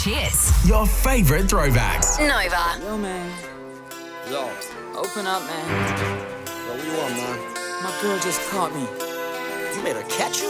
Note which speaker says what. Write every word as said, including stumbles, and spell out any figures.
Speaker 1: fresh hits.
Speaker 2: Your favourite throwbacks.
Speaker 1: Nova.
Speaker 3: Yo, man.
Speaker 4: Yo.
Speaker 3: Open up, man.
Speaker 4: Yo, what you want, man?
Speaker 3: My girl just caught me.
Speaker 4: You made her catch you?